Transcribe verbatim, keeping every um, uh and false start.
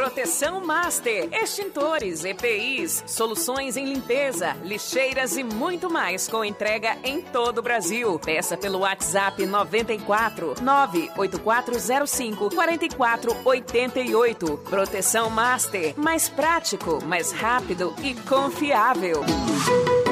Proteção Master, extintores, E P Is, soluções em limpeza, lixeiras e muito mais com entrega em todo o Brasil. Peça pelo WhatsApp noventa e quatro, nove oito quatro zero cinco, quatro quatro oito oito. Proteção Master, mais prático, mais rápido e confiável.